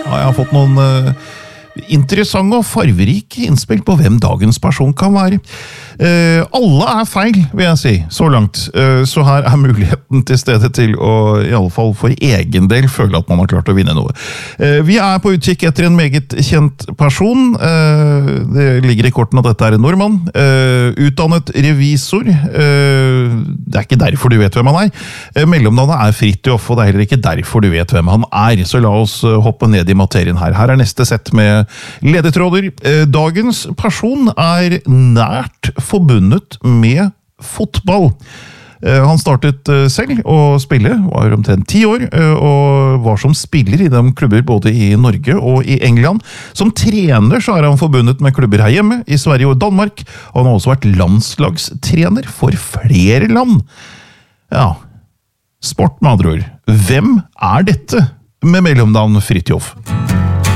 Ja, jeg har fått noen interessante og farverike innspill på hvem dagens person kan være. Alle er feil, vil jeg si, så langt. Så her er muligheten til stede til å, i alle fall for egen del, føle at man har klart å vinne noe. Vi er på utkikk etter en meget kjent person. Det ligger i korten at dette er en nordmann. Utdannet revisor. Det er ikke derfor du vet hvem han er. Mellomnavnet er Fridtjof, og det er heller ikke derfor du vet hvem han er. Så la oss hoppe ned i materien her. Her er neste sett med ledetråder. Dagens person er nært forbundet med fotball. Han startet selv å spille, var omtrent 10 år, og var som spiller i de klubber både i Norge og i England. Som trener så er han forbundet med klubber her hjemme, i Sverige og Danmark. Han har også vært landslagstrener for flere land. Ja, sport med andre ord. Hvem er dette med mellomnavn Fridtjof?